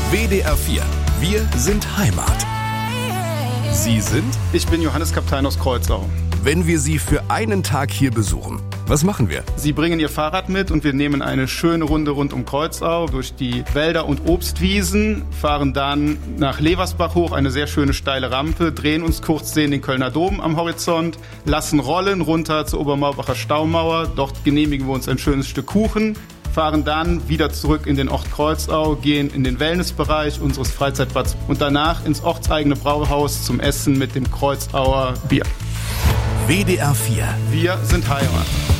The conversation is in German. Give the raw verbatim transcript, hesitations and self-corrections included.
W D R vier. Wir sind Heimat. Sie sind? Ich bin Johannes Kaptein aus Kreuzau. Wenn wir Sie für einen Tag hier besuchen, was machen wir? Sie bringen Ihr Fahrrad mit und wir nehmen eine schöne Runde rund um Kreuzau durch die Wälder und Obstwiesen, fahren dann nach Leversbach hoch, eine sehr schöne steile Rampe, drehen uns kurz, sehen den Kölner Dom am Horizont, lassen rollen runter zur Obermauerbacher Staumauer, dort genehmigen wir uns ein schönes Stück Kuchen, fahren dann wieder zurück in den Ort Kreuzau, gehen in den Wellnessbereich unseres Freizeitbads und danach ins ortseigene Brauhaus zum Essen mit dem Kreuzauer Bier. W D R vier. Wir sind Heimat.